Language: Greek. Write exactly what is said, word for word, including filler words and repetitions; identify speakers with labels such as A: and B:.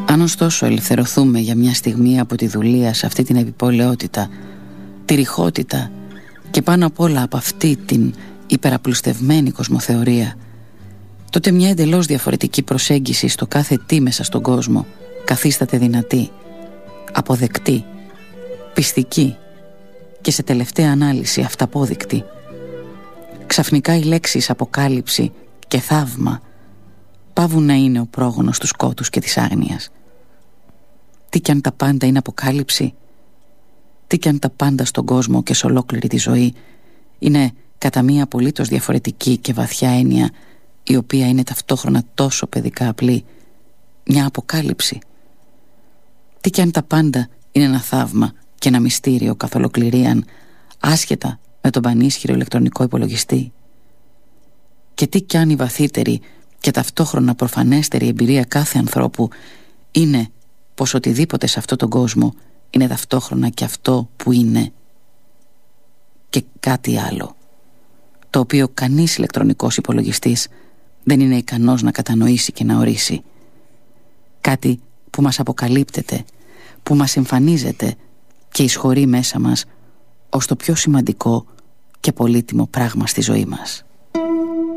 A: Αν ωστόσο ελευθερωθούμε για μια στιγμή από τη δουλεία σε αυτή την επιπολαιότητα, τη ρηχότητα και πάνω απ' όλα από αυτή την υπεραπλουστευμένη κοσμοθεωρία, τότε μια εντελώς διαφορετική προσέγγιση στο κάθε τι μέσα στον κόσμο καθίσταται δυνατή, αποδεκτή, πιστική και σε τελευταία ανάλυση αυταπόδεικτη. Ξαφνικά οι λέξεις αποκάλυψη και θαύμα πάβουν να είναι ο πρόγονος του σκότους και της άγνοιας. Τι κι αν τα πάντα είναι αποκάλυψη, τι κι αν τα πάντα στον κόσμο και σε ολόκληρη τη ζωή είναι κατά μία απολύτως διαφορετική και βαθιά έννοια, η οποία είναι ταυτόχρονα τόσο παιδικά απλή, μια αποκάλυψη. Τι κι αν τα πάντα είναι ένα θαύμα και ένα μυστήριο καθ' ολοκληρίαν, άσχετα με τον πανίσχυρο ηλεκτρονικό υπολογιστή. Και τι κι αν η βαθύτερη και ταυτόχρονα προφανέστερη εμπειρία κάθε ανθρώπου είναι πως οτιδήποτε σε αυτόν τον κόσμο είναι ταυτόχρονα και αυτό που είναι και κάτι άλλο, το οποίο κανείς ηλεκτρονικός υπολογιστής δεν είναι ικανός να κατανοήσει και να ορίσει. Κάτι που μας αποκαλύπτεται, που μας εμφανίζεται και εισχωρεί μέσα μας ως το πιο σημαντικό και πολύτιμο πράγμα στη ζωή μας.